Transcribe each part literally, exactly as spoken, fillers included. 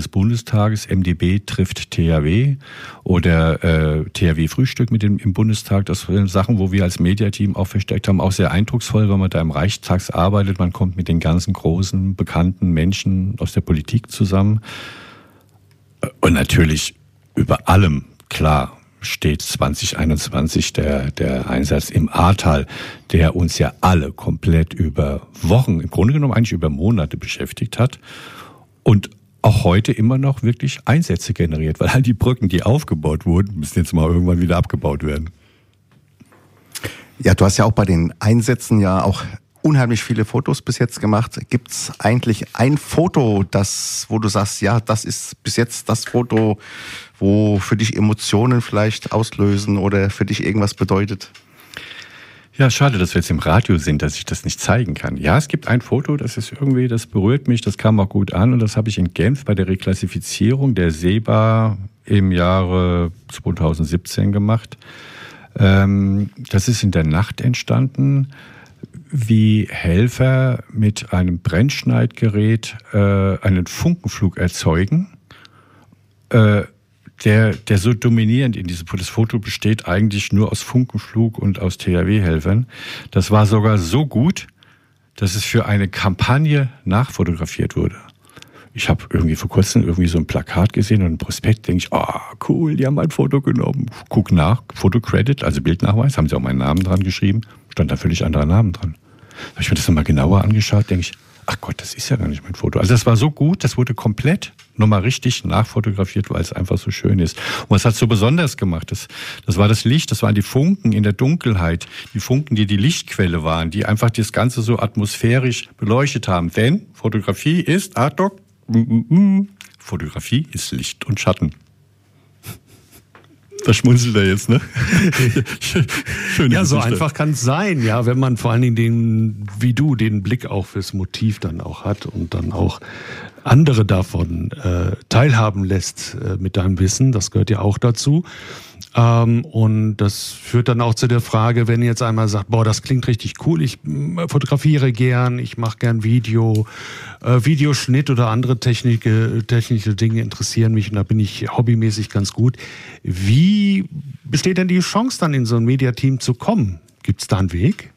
des Bundestages, M D B trifft T H W oder äh, T H W-Frühstück mit dem im Bundestag. Das sind Sachen, wo wir als Mediateam auch versteckt haben, auch sehr eindrucksvoll, wenn man da im Reichstag arbeitet. Man kommt mit den ganzen großen, bekannten Menschen aus der Politik zusammen. Und natürlich über allem, klar, steht zwanzig einundzwanzig der, der Einsatz im Ahrtal, der uns ja alle komplett über Wochen, im Grunde genommen eigentlich über Monate beschäftigt hat und auch heute immer noch wirklich Einsätze generiert, weil all die Brücken, die aufgebaut wurden, müssen jetzt mal irgendwann wieder abgebaut werden. Ja, du hast ja auch bei den Einsätzen ja auch unheimlich viele Fotos bis jetzt gemacht. Gibt's eigentlich ein Foto, das, wo du sagst, ja, das ist bis jetzt das Foto, wo für dich Emotionen vielleicht auslösen oder für dich irgendwas bedeutet? Ja, schade, dass wir jetzt im Radio sind, dass ich das nicht zeigen kann. Ja, es gibt ein Foto, das ist irgendwie, das berührt mich, das kam auch gut an und das habe ich in Genf bei der Reklassifizierung der SEBA im Jahre zweitausendsiebzehn gemacht. Das ist in der Nacht entstanden, wie Helfer mit einem Brennschneidgerät äh, einen Funkenflug erzeugen, äh, der, der so dominierend in diesem das Foto besteht eigentlich nur aus Funkenflug und aus T H W-Helfern. Das war sogar so gut, dass es für eine Kampagne nachfotografiert wurde. Ich habe irgendwie vor kurzem irgendwie so ein Plakat gesehen und ein Prospekt, denke ich, ah, oh, cool, die haben ein Foto genommen. Guck nach, Fotocredit, also Bildnachweis, haben sie auch meinen Namen dran geschrieben, stand da völlig anderer Namen dran. Habe ich mir das nochmal genauer angeschaut, denke ich, ach Gott, das ist ja gar nicht mein Foto. Also das war so gut, das wurde komplett nochmal richtig nachfotografiert, weil es einfach so schön ist. Und was hat es so besonders gemacht? Das, das war das Licht, das waren die Funken in der Dunkelheit, die Funken, die die Lichtquelle waren, die einfach das Ganze so atmosphärisch beleuchtet haben. Denn Fotografie ist, Achtung, mm, mm, mm, Fotografie ist Licht und Schatten. Da schmunzelt er jetzt, ne? Schöne ja, so Geschichte. Einfach kann es sein, ja, wenn man vor allen Dingen den, wie du, den Blick auch fürs Motiv dann auch hat und dann auch andere davon äh, teilhaben lässt äh, mit deinem Wissen. Das gehört ja auch dazu. Ähm, und das führt dann auch zu der Frage, wenn ihr jetzt einmal sagt, boah, das klingt richtig cool, ich äh, fotografiere gern, ich mache gern Video, äh, Videoschnitt oder andere Technik, technische Dinge interessieren mich und da bin ich hobbymäßig ganz gut. Wie besteht denn die Chance dann in so ein Mediateam zu kommen? Gibt es da einen Weg?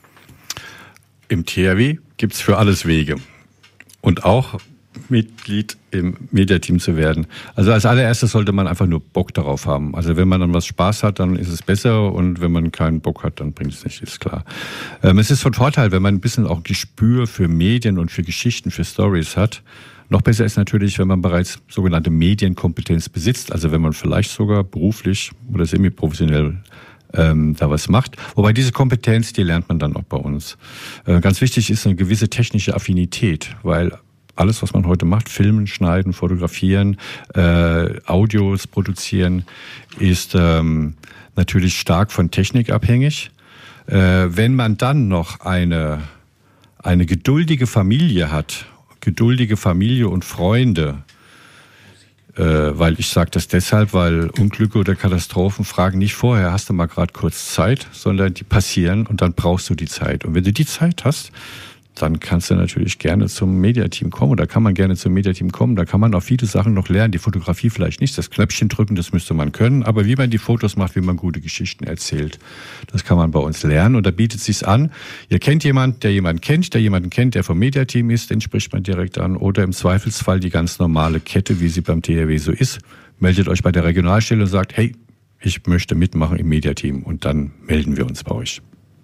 Im T H W gibt es für alles Wege und auch Mitglied im Mediateam zu werden. Also als allererstes sollte man einfach nur Bock darauf haben. Also wenn man dann was Spaß hat, dann ist es besser und wenn man keinen Bock hat, dann bringt es nicht, ist klar. Ähm, es ist von Vorteil, wenn man ein bisschen auch Gespür für Medien und für Geschichten, für Stories hat. Noch besser ist natürlich, wenn man bereits sogenannte Medienkompetenz besitzt, also wenn man vielleicht sogar beruflich oder semi-professionell ähm, da was macht. Wobei diese Kompetenz, die lernt man dann auch bei uns. Äh, ganz wichtig ist eine gewisse technische Affinität, weil alles, was man heute macht, filmen, schneiden, fotografieren, äh, Audios produzieren, ist ähm, natürlich stark von Technik abhängig. Äh, wenn man dann noch eine, eine geduldige Familie hat, geduldige Familie und Freunde, äh, weil ich sage das deshalb, weil Unglücke oder Katastrophen fragen nicht vorher, hast du mal gerade kurz Zeit, sondern die passieren und dann brauchst du die Zeit. Und wenn du die Zeit hast, dann kannst du natürlich gerne zum Mediateam kommen oder kann man gerne zum Mediateam kommen. Da kann man auch viele Sachen noch lernen. Die Fotografie vielleicht nicht, das Knöpfchen drücken, das müsste man können. Aber wie man die Fotos macht, wie man gute Geschichten erzählt, das kann man bei uns lernen. Und da bietet es sich an. Ihr kennt jemanden, der jemanden kennt, der jemanden kennt, der vom Mediateam ist, den spricht man direkt an. Oder im Zweifelsfall die ganz normale Kette, wie sie beim T H W so ist. Meldet euch bei der Regionalstelle und sagt, hey, ich möchte mitmachen im Mediateam. Und dann melden wir uns bei euch.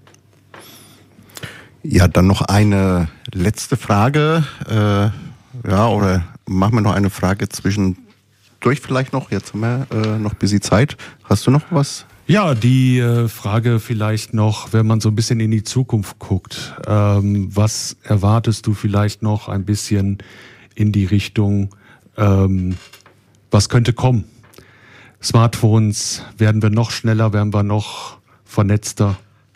Ja, dann noch eine letzte Frage. Äh, ja, oder machen wir noch eine Frage zwischendurch vielleicht noch. Jetzt haben wir äh, noch ein bisschen Zeit. Hast du noch was? Ja, die äh, Frage vielleicht noch, wenn man so ein bisschen in die Zukunft guckt. Ähm, was erwartest du vielleicht noch ein bisschen in die Richtung, ähm, was könnte kommen? Smartphones, werden wir noch schneller, werden wir noch vernetzter?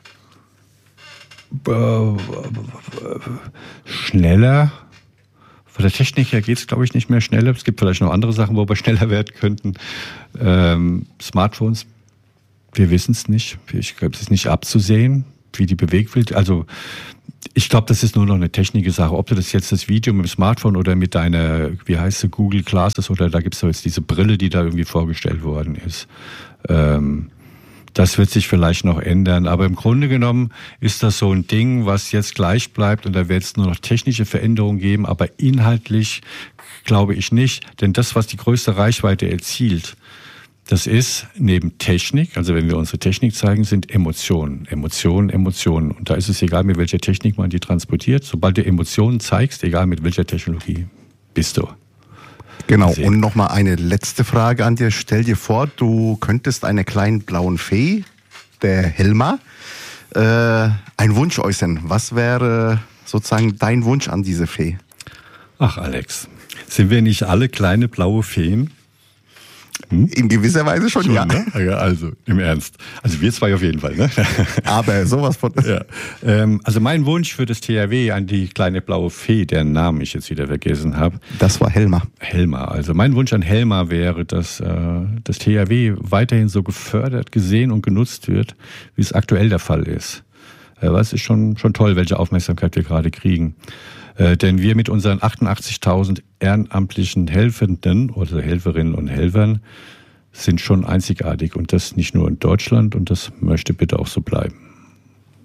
Schneller. Von der Technik her geht es, glaube ich, nicht mehr schneller. Es gibt vielleicht noch andere Sachen, wo wir schneller werden könnten. Ähm, Smartphones, wir wissen es nicht. Ich glaube, es ist nicht abzusehen. wie die bewegt wird. Also ich glaube, das ist nur noch eine technische Sache. Ob du das jetzt das Video mit dem Smartphone oder mit deiner, wie heißt sie, Google Glasses oder da gibt es jetzt diese Brille, die da irgendwie vorgestellt worden ist. Ähm, das wird sich vielleicht noch ändern. Aber im Grunde genommen ist das so ein Ding, was jetzt gleich bleibt und da wird es nur noch technische Veränderungen geben, aber inhaltlich glaube ich nicht. Denn das, was die größte Reichweite erzielt, das ist neben Technik, also wenn wir unsere Technik zeigen, sind Emotionen, Emotionen, Emotionen. Und da ist es egal, mit welcher Technik man die transportiert. Sobald du Emotionen zeigst, egal mit welcher Technologie, bist du. Genau. Sehen. Und nochmal eine letzte Frage an dir. Stell dir vor, du könntest einer kleinen blauen Fee, der Helma, äh, einen Wunsch äußern. Was wäre sozusagen dein Wunsch an diese Fee? Ach Alex, sind wir nicht alle kleine blaue Feen? Hm? In gewisser Weise schon, schon ja. Ne? Ja. Also im Ernst. Also wir zwei auf jeden Fall. Ne? Aber sowas von. Ja. Ähm, also mein Wunsch für das T H W an die kleine blaue Fee, deren Namen ich jetzt wieder vergessen habe. Das war Helma. Helma. Also mein Wunsch an Helma wäre, dass äh, das T H W weiterhin so gefördert, gesehen und genutzt wird, wie es aktuell der Fall ist. Äh, es ist schon, schon toll, welche Aufmerksamkeit wir gerade kriegen. Äh, denn wir mit unseren achtundachtzigtausend ehrenamtlichen Helfenden oder Helferinnen und Helfern sind schon einzigartig und das nicht nur in Deutschland und das möchte bitte auch so bleiben.